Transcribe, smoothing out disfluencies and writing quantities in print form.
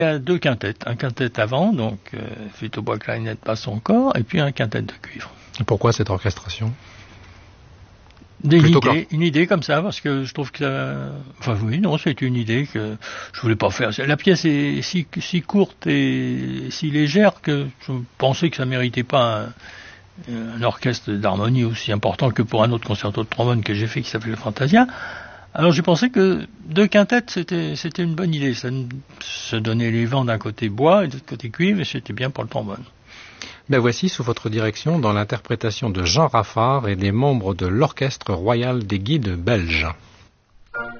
Il y a 2 quintettes, un quintet avant, donc flûte au bois, clarinette, basse, son corps, et puis un quintet de cuivre. Et pourquoi cette orchestration? Une idée comme ça, parce que je trouve que c'est une idée que je voulais pas faire. La pièce est si courte et si légère que je pensais que ça méritait pas un orchestre d'harmonie aussi important que pour un autre concerto de trombone que j'ai fait qui s'appelle le Fantasia. Alors j'ai pensé que 2 quintettes c'était une bonne idée. Ça se donnait les vents d'un côté bois et de l'autre côté cuivre, et c'était bien pour le trombone. Ben voici sous votre direction dans l'interprétation de Jean Raffard et des membres de l'Orchestre royal des guides belges.